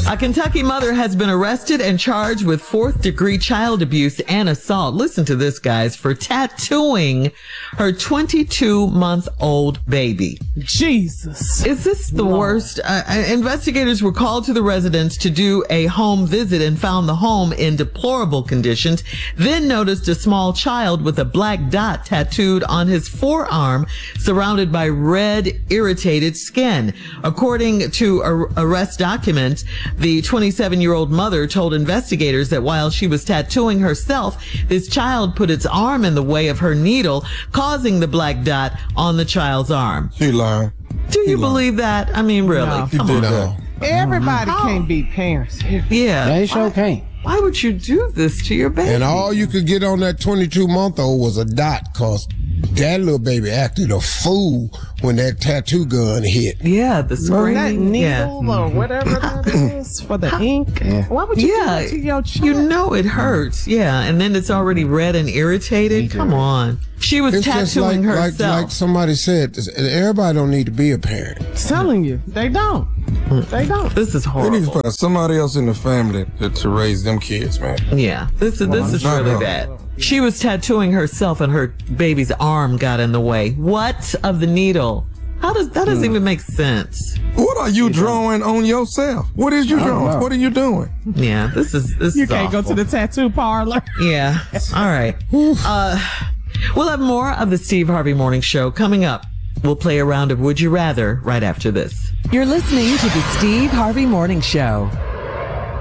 A Kentucky mother has been arrested and charged with 4th-degree child abuse and assault. Listen to this, guys, for tattooing her 22-month-old baby. Jesus. Is this the worst? Investigators were called to the residence to do a home visit and found the home in deplorable conditions, then noticed a small child with a black dot tattooed on his forearm, surrounded by red, irritated skin. According to arrest documents, the 27-year-old mother told investigators that while she was tattooing herself, this child put its arm in the way of her needle, causing the black dot on the child's arm. She lying. Do you believe that? I mean, really? No. Come on. No. Everybody can't be parents. Yeah. They sure can't. Why would you do this to your baby? And all you could get on that 22-month-old was a dot, cause that little baby acted a fool when that tattoo gun hit. Yeah, the That screaming. needle or whatever that is for the ink. Why would you do that to your child? You know it hurts. Yeah, and then it's already red and irritated. Come on. She was It's just tattooing like herself. somebody said, everybody don't need to be a parent. Telling you, they don't. They don't. This is They horrible. need to find somebody else in the family to raise them kids, man. Yeah, this is not really her. bad. She was tattooing herself and her baby's arm got in the way. What of the needle? That doesn't even make sense. What are you drawing on yourself? What is you drawing? know. What are you doing? Yeah, this is You can't go awful. to the tattoo parlor. Yeah. All right. We'll have more of the Steve Harvey Morning Show coming up. We'll play a round of Would You Rather right after this. You're listening to the Steve Harvey Morning Show.